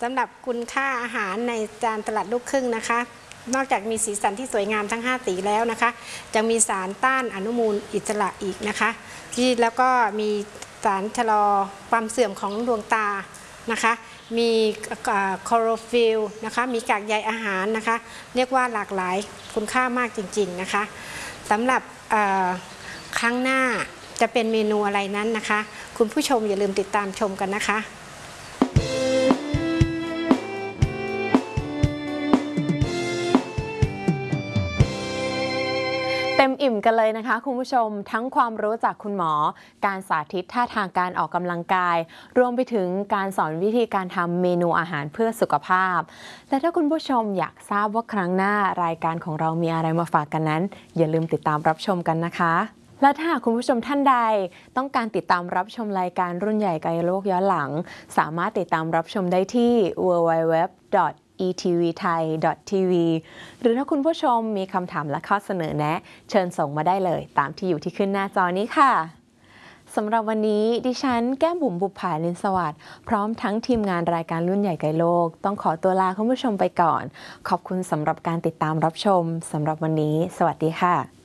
สำหรับคุณค่าอาหารในจานตลาดลูกครึ่งนะคะนอกจากมีสีสันที่สวยงามทั้ง5สีแล้วนะคะจะมีสารต้านอนุมูลอิสระอีกนะคะที่แล้วก็มีสารชะลอความเสื่อมของดวงตานะคะมีคลอโรฟิลนะคะมีกากใยอาหารนะคะเรียกว่าหลากหลายคุณค่ามากจริงๆนะคะสำหรับครั้งหน้าจะเป็นเมนูอะไรนั้นนะคะคุณผู้ชมอย่าลืมติดตามชมกันนะคะเต็มอิ่มกันเลยนะคะคุณผู้ชมทั้งความรู้จากคุณหมอการสาธิตท่าทางการออกกำลังกายรวมไปถึงการสอนวิธีการทำเมนูอาหารเพื่อสุขภาพและถ้าคุณผู้ชมอยากทราบว่าครั้งหน้ารายการของเรามีอะไรมาฝากกันนั้นอย่าลืมติดตามรับชมกันนะคะและถ้าหากคุณผู้ชมท่านใดต้องการติดตามรับชมรายการรุ่นใหญ่ไกลโลกย้อนหลังสามารถติดตามรับชมได้ที่ www.etvthai.tv หรือถ้าคุณผู้ชมมีคำถามและข้อเสนอแนะเชิญส่งมาได้เลยตามที่อยู่ที่ขึ้นหน้าจอนี้ค่ะสำหรับวันนี้ดิฉันแก้มบุ๋มบุปผาลินสวัสดิ์พร้อมทั้งทีมงานรายการรุ่นใหญ่ไกลโลกต้องขอตัวลาคุณผู้ชมไปก่อนขอบคุณสำหรับการติดตามรับชมสำหรับวันนี้สวัสดีค่ะ